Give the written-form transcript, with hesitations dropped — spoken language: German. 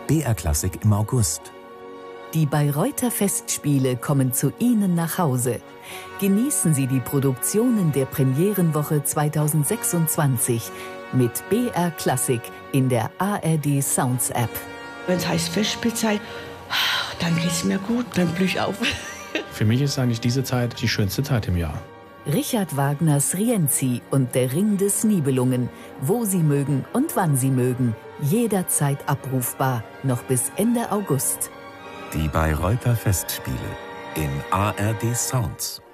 BR Klassik im August. Die Bayreuther Festspiele kommen zu Ihnen nach Hause. Genießen Sie die Produktionen der Premierenwoche 2026 mit BR Klassik in der ARD Sounds App. Wenn es heißt Festspielzeit, dann geht's mir gut, dann blühe ich auf. Für mich ist eigentlich diese Zeit die schönste Zeit im Jahr. Richard Wagners Rienzi und der Ring des Nibelungen. Wo Sie mögen und wann Sie mögen. Jederzeit abrufbar, noch bis Ende August. Die Bayreuther Festspiele in ARD Sounds.